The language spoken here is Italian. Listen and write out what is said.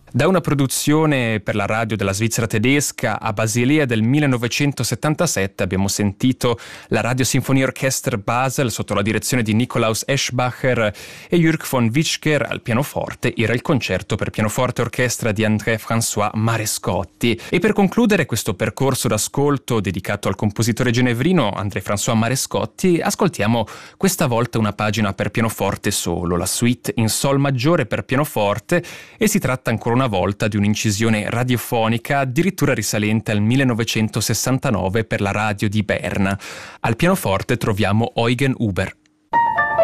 Da una produzione per la radio della Svizzera tedesca a Basilea del 1977 abbiamo sentito la Radiosinfonieorchester Basel sotto la direzione di Nikolaus Eschbacher e Jürg von Witschger al pianoforte. Era il concerto per pianoforte e orchestra di André-François Marescotti. E per concludere questo percorso d'ascolto dedicato al compositore genevrino André-François Marescotti, ascoltiamo questa volta una pagina per pianoforte solo, la suite in sol maggiore per pianoforte, e si tratta ancora una volta di un'incisione radiofonica addirittura risalente al 1969 per la radio di Berna. Al pianoforte troviamo Eugen Huber.